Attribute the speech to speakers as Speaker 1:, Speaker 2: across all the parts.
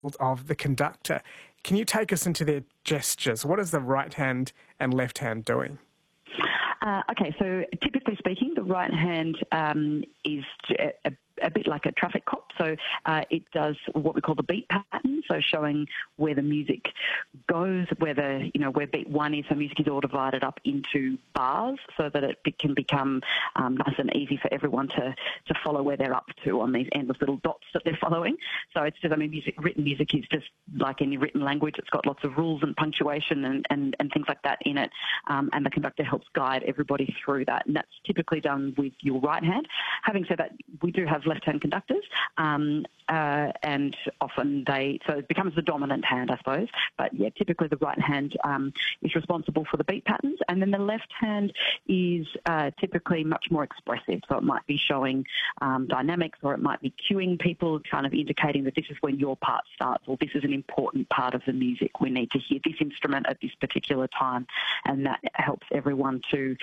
Speaker 1: of the conductor. Can you take us into their gestures? What is the right hand and left hand doing?
Speaker 2: Okay, so typically speaking, the right hand is a bit like a traffic cop. So it does what we call the beat pattern, so showing where the music goes, where beat one is. So music is all divided up into bars so that it can become nice and easy for everyone to follow where they're up to on these endless little dots that they're following. So it's just, written music is just like any written language. It's got lots of rules and punctuation and things like that in it. And the conductor helps guide everybody through that. And that's typically done with your right hand. Having said that, we do have left-hand conductors, and often so it becomes the dominant hand, I suppose. But yeah, typically the right hand is responsible for the beat patterns, and then the left hand is typically much more expressive. So it might be showing dynamics, or it might be cueing people, kind of indicating that this is when your part starts, or this is an important part of the music. We need to hear this instrument at this particular time, and that helps everyone to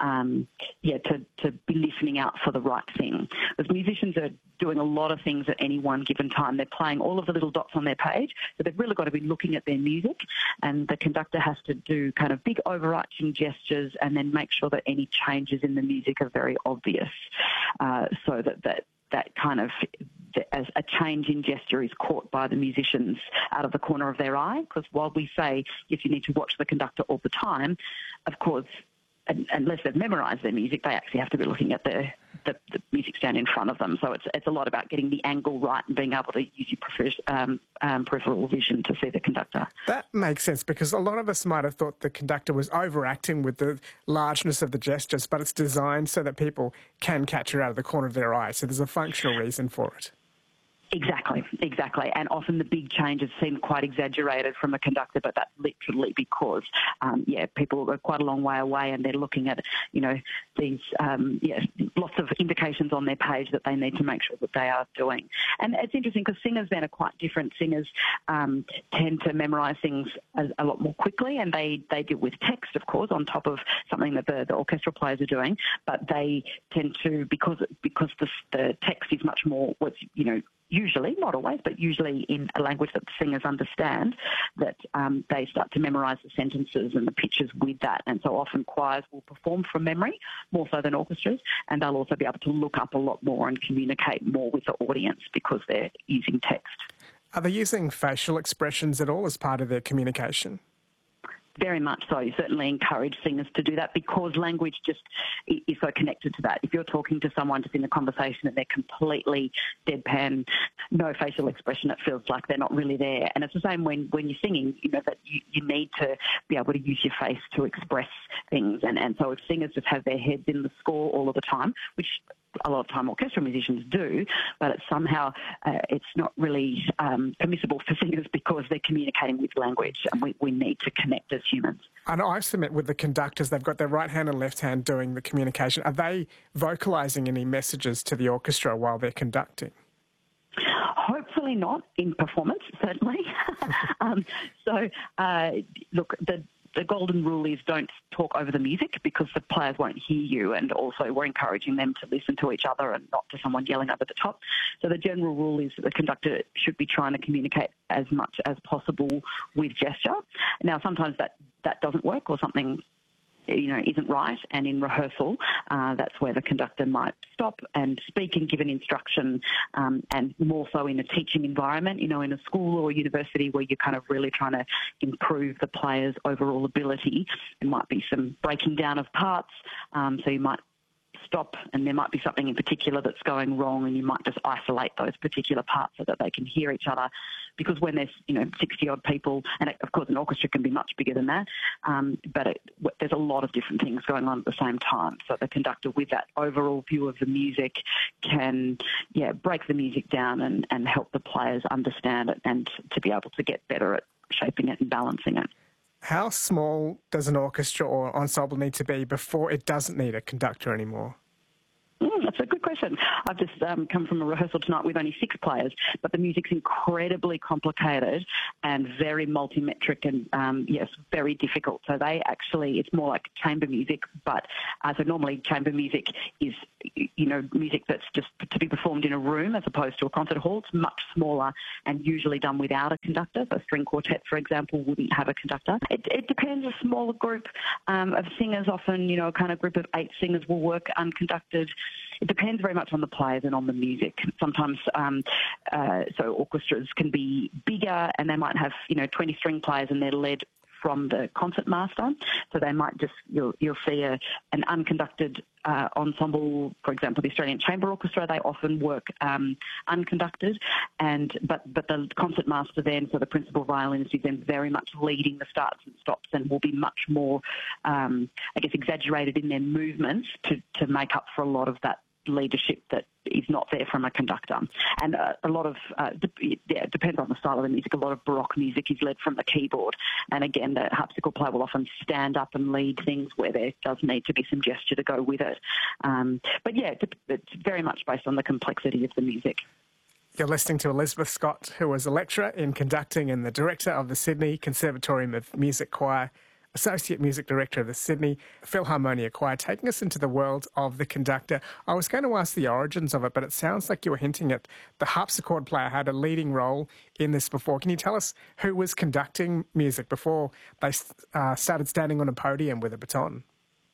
Speaker 2: be listening out for the right thing. As musicians are doing a lot of things at any one given time. They're playing all of the little dots on their page, so they've really got to be looking at their music, and the conductor has to do kind of big overarching gestures and then make sure that any changes in the music are very obvious, so that kind of as a change in gesture is caught by the musicians out of the corner of their eye. Because while we say if you need to watch the conductor all the time, of course, unless they've memorised their music, they actually have to be looking at the music stand in front of them. So it's a lot about getting the angle right and being able to use your peripheral vision to see the conductor.
Speaker 1: That makes sense, because a lot of us might have thought the conductor was overacting with the largeness of the gestures, but it's designed so that people can catch it out of the corner of their eye. So there's a functional reason for it. Exactly. And often the big changes seem quite exaggerated from a conductor, but that's literally because, people are quite a long way away and they're looking at, these, lots of indications on their page that they need to make sure that they are doing. And it's interesting because singers then are quite different. Singers tend to memorise things a lot more quickly, and they deal with text, of course, on top of something that the orchestral players are doing, but they tend to, because the text is much more usually, not always, but usually in a language that the singers understand, that they start to memorise the sentences and the pitches with that. And so often choirs will perform from memory, more so than orchestras, and they'll also be able to look up a lot more and communicate more with the audience because they're using text. Are they using facial expressions at all as part of their communication?
Speaker 2: Very much so. You certainly encourage singers to do that because language just is so connected to that. If you're talking to someone just in a conversation and they're completely deadpan, no facial expression, it feels like they're not really there. And it's the same when you're singing, that you need to be able to use your face to express things. And so if singers just have their heads in the score all of the time, which a lot of time orchestral musicians do, but it's somehow it's not really permissible for singers because they're communicating with language, and we need to connect as humans.
Speaker 1: I know I submit with the conductors, they've got their right hand and left hand doing the communication. Are they vocalising any messages to the orchestra while they're conducting?
Speaker 2: Hopefully not in performance, certainly. Look, the golden rule is don't talk over the music because the players won't hear you, and also we're encouraging them to listen to each other and not to someone yelling over the top. So the general rule is that the conductor should be trying to communicate as much as possible with gesture. Now, sometimes that doesn't work, or something isn't right, and in rehearsal that's where the conductor might stop and speak and give an instruction, and more so in a teaching environment, in a school or university where you're kind of really trying to improve the player's overall ability. There might be some breaking down of parts, so you might stop and there might be something in particular that's going wrong, and you might just isolate those particular parts so that they can hear each other. Because when there's 60-odd people, and of course an orchestra can be much bigger than that, but there's a lot of different things going on at the same time. So the conductor, with that overall view of the music, can break the music down and help the players understand it and to be able to get better at shaping it and balancing it.
Speaker 1: How small does an orchestra or ensemble need to be before it doesn't need a conductor anymore?
Speaker 2: That's a good question. I've just come from a rehearsal tonight with only 6 players, but the music's incredibly complicated and very multimetric and, yes, very difficult. So it's more like chamber music, but so normally chamber music is, music that's just to be performed in a room as opposed to a concert hall. It's much smaller and usually done without a conductor. So a string quartet, for example, wouldn't have a conductor. It depends. A smaller group of singers, often, a kind of group of 8 singers will work unconducted. It depends very much on the players and on the music. Sometimes, so orchestras can be bigger and they might have, 20 string players and they're led from the concertmaster. So they might just, you'll see an unconducted ensemble, for example, the Australian Chamber Orchestra, they often work unconducted, but the concertmaster then, so the principal violinist, is then very much leading the starts and stops and will be much more, exaggerated in their movements to make up for a lot of that leadership that is not there from a conductor. And a lot of, it depends on the style of the music. A lot of Baroque music is led from the keyboard. And again, the harpsichord player will often stand up and lead things where there does need to be some gesture to go with it. But yeah, it's very much based on the complexity of the music.
Speaker 1: You're listening to Elizabeth Scott, who was a lecturer in conducting and the director of the Sydney Conservatorium of Music Choir, Associate Music Director of the Sydney Philharmonia Choir, taking us into the world of the conductor. I was going to ask the origins of it, but it sounds like you were hinting at the harpsichord player had a leading role in this before. Can you tell us who was conducting music before they started standing on a podium with a baton?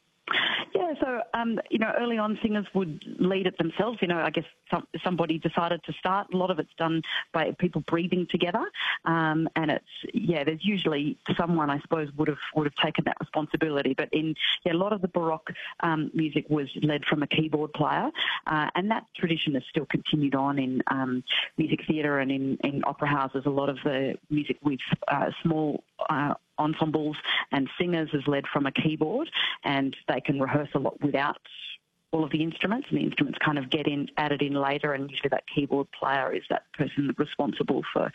Speaker 2: Yeah, so, early on singers would lead it themselves. I guess somebody decided to start. A lot of it's done by people breathing together. And there's usually someone, I suppose, would have taken that responsibility. But a lot of the Baroque music was led from a keyboard player. And that tradition has still continued on in music theatre and in opera houses. A lot of the music with small ensembles and singers is led from a keyboard, and they can rehearse a lot without all of the instruments, and the instruments kind of added in later, and usually that keyboard player is that person responsible for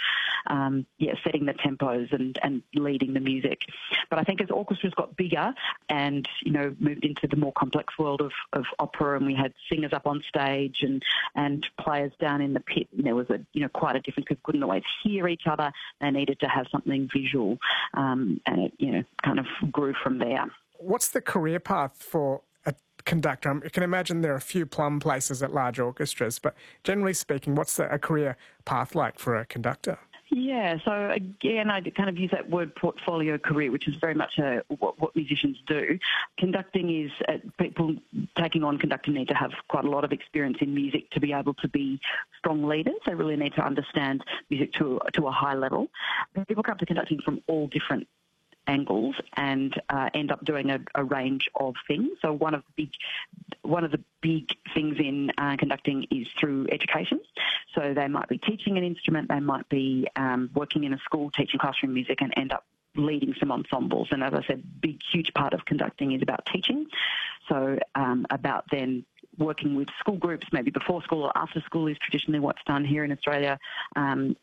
Speaker 2: setting the tempos and leading the music. But I think as orchestras got bigger and moved into the more complex world of opera, and we had singers up on stage and players down in the pit, and there was quite a difference because couldn't always hear each other. They needed to have something visual, and it kind of grew from there.
Speaker 1: What's the career path for a conductor? I can imagine there are a few plum places at large orchestras, but generally speaking, what's a career path like for a conductor?
Speaker 2: Yeah, so again, I kind of use that word portfolio career, which is very much what musicians do. Conducting is, people taking on conducting need to have quite a lot of experience in music to be able to be strong leaders. They really need to understand music to a high level. People come to conducting from all different angles and end up doing a range of things. So one of the big things in conducting is through education. So they might be teaching an instrument, they might be working in a school teaching classroom music and end up leading some ensembles. And as I said, huge part of conducting is about teaching. So about then working with school groups, maybe before school or after school is traditionally what's done here in Australia, and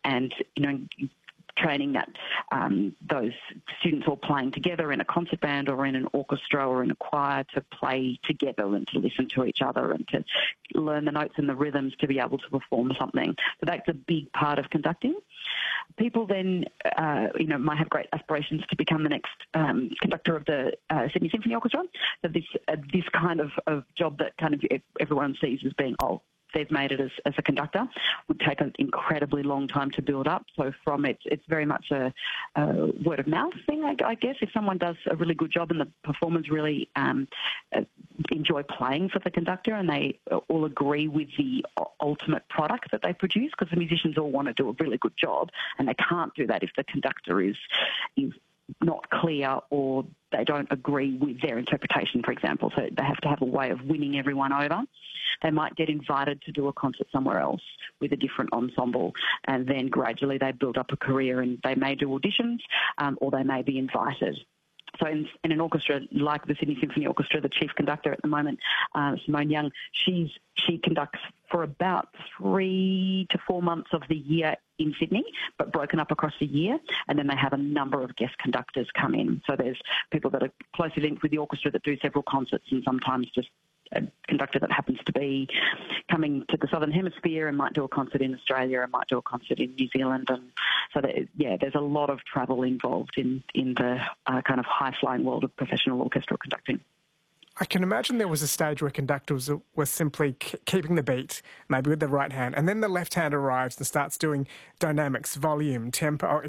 Speaker 2: training that those students all playing together in a concert band or in an orchestra or in a choir to play together and to listen to each other and to learn the notes and the rhythms to be able to perform something. So that's a big part of conducting. People then, might have great aspirations to become the next conductor of the Sydney Symphony Orchestra. So this kind of job that kind of everyone sees as being, they've made it as a conductor, would take an incredibly long time to build up. So from it's very much a word of mouth thing, I guess. If someone does a really good job and the performers really enjoy playing for the conductor and they all agree with the ultimate product that they produce, because the musicians all want to do a really good job and they can't do that if the conductor is not clear or they don't agree with their interpretation, for example. So they have to have a way of winning everyone over. They might get invited to do a concert somewhere else with a different ensemble, and then gradually they build up a career and they may do auditions or they may be invited. So in an orchestra like the Sydney Symphony Orchestra, the chief conductor at the moment, Simone Young, she conducts for about 3 to 4 months of the year in Sydney, but broken up across the year. And then they have a number of guest conductors come in. So there's people that are closely linked with the orchestra that do several concerts and sometimes just a conductor that happens to be coming to the Southern Hemisphere and might do a concert in Australia and might do a concert in New Zealand. And so, there's a lot of travel involved in the kind of high-flying world of professional orchestral conducting.
Speaker 1: I can imagine there was a stage where conductors were simply keeping the beat, maybe with the right hand, and then the left hand arrives and starts doing dynamics, volume, tempo,